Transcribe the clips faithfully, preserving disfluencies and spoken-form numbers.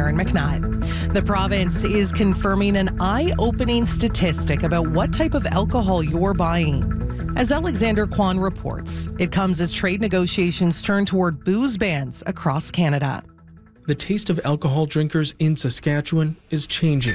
Erin McNutt. The province is confirming an eye-opening statistic about what type of alcohol you're buying. As Alexander Kwan reports, it comes as trade negotiations turn toward booze bans across Canada. The taste of alcohol drinkers in Saskatchewan is changing.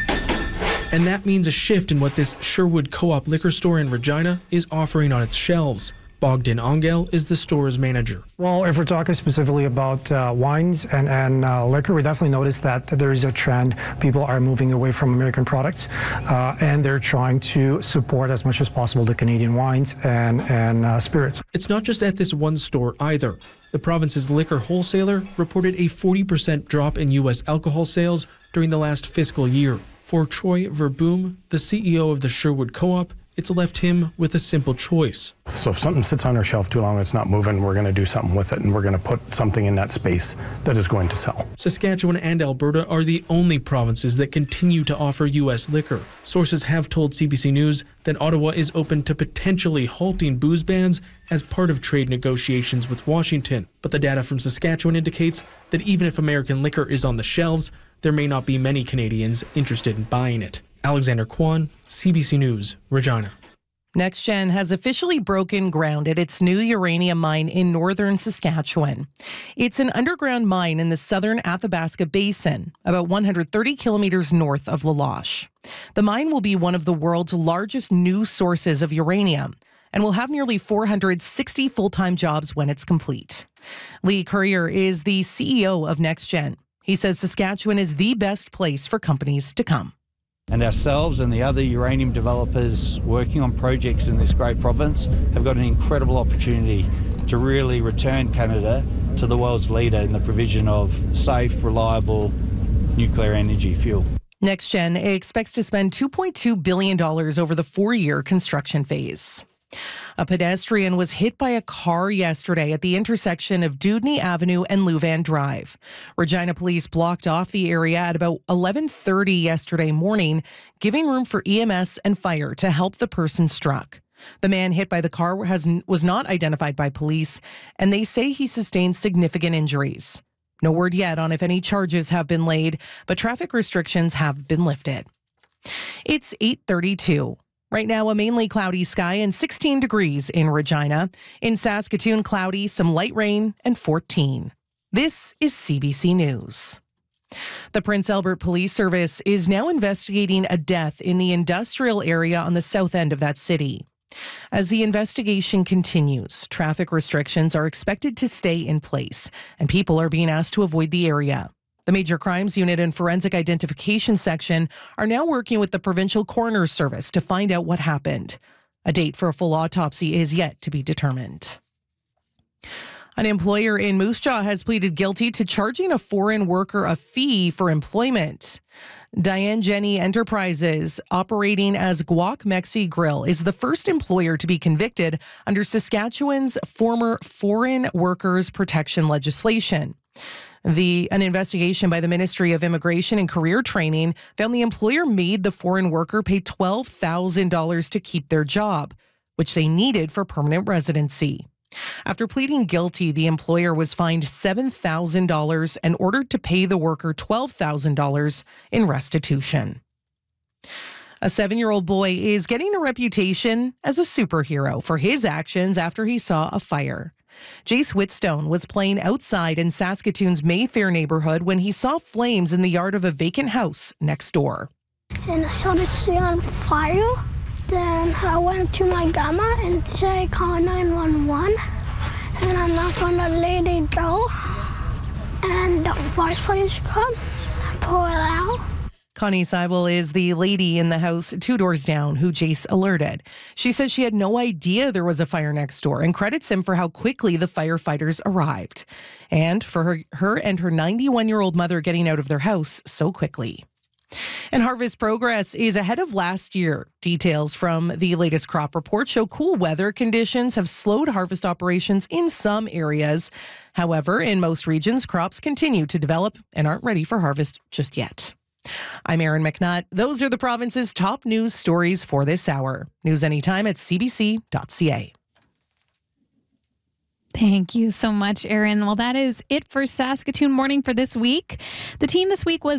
And that means a shift in what this Sherwood Co-op liquor store in Regina is offering on its shelves. Bogdan Angel is the store's manager. Well, if we're talking specifically about uh, wines and, and uh, liquor, we definitely notice that there is a trend. People are moving away from American products, uh, and they're trying to support as much as possible the Canadian wines and, and uh, spirits. It's not just at this one store either. The province's liquor wholesaler reported a forty percent drop in U S alcohol sales during the last fiscal year. For Troy Verboom, the C E O of the Sherwood Co-op, it's left him with a simple choice. So if something sits on our shelf too long, it's not moving, we're going to do something with it, and we're going to put something in that space that is going to sell. Saskatchewan and Alberta are the only provinces that continue to offer U S liquor. Sources have told C B C News that Ottawa is open to potentially halting booze bans as part of trade negotiations with Washington. But the data from Saskatchewan indicates that even if American liquor is on the shelves, there may not be many Canadians interested in buying it. Alexander Kwan, C B C News, Regina. NextGen has officially broken ground at its new uranium mine in northern Saskatchewan. It's an underground mine in the southern Athabasca Basin, about one hundred thirty kilometers north of La Loche. The mine will be one of the world's largest new sources of uranium and will have nearly four hundred sixty full-time jobs when it's complete. Lee Currier is the C E O of NextGen. He says Saskatchewan is the best place for companies to come. And ourselves and the other uranium developers working on projects in this great province have got an incredible opportunity to really return Canada to the world's leader in the provision of safe, reliable nuclear energy fuel. NextGen expects to spend two point two billion dollars over the four-year construction phase. A pedestrian was hit by a car yesterday at the intersection of Dewdney Avenue and Louvain Drive. Regina police blocked off the area at about eleven thirty yesterday morning, giving room for E M S and fire to help the person struck. The man hit by the car has, was not identified by police, and they say he sustained significant injuries. No word yet on if any charges have been laid, but traffic restrictions have been lifted. It's eight thirty-two. Right now, a mainly cloudy sky and sixteen degrees in Regina. In Saskatoon, cloudy, some light rain, and fourteen. This is C B C News. The Prince Albert Police Service is now investigating a death in the industrial area on the south end of that city. As the investigation continues, traffic restrictions are expected to stay in place, and people are being asked to avoid the area. The Major Crimes Unit and Forensic Identification Section are now working with the Provincial Coroner's Service to find out what happened. A date for a full autopsy is yet to be determined. An employer in Moose Jaw has pleaded guilty to charging a foreign worker a fee for employment. Diane Jenny Enterprises, operating as Guac Mexi Grill, is the first employer to be convicted under Saskatchewan's former foreign workers protection legislation. The an investigation by the Ministry of Immigration and Career Training found the employer made the foreign worker pay twelve thousand dollars to keep their job, which they needed for permanent residency. After pleading guilty, the employer was fined seven thousand dollars and ordered to pay the worker twelve thousand dollars in restitution. A seven-year-old boy is getting a reputation as a superhero for his actions after he saw a fire. Jace Whitstone was playing outside in Saskatoon's Mayfair neighborhood when he saw flames in the yard of a vacant house next door. And I saw the city on fire. Then I went to my grandma and said, call nine one one. And I knocked on the lady door. And the firefighters come, pull it out. Connie Seibel is the lady in the house two doors down who Jace alerted. She says she had no idea there was a fire next door and credits him for how quickly the firefighters arrived and for her, her and her ninety-one-year-old mother getting out of their house so quickly. And harvest progress is ahead of last year. Details from the latest crop report show cool weather conditions have slowed harvest operations in some areas. However, in most regions, crops continue to develop and aren't ready for harvest just yet. I'm Erin McNutt. Those are the province's top news stories for this hour. News anytime at c b c dot c a. Thank you so much, Erin. Well, that is it for Saskatoon Morning for this week. The team this week was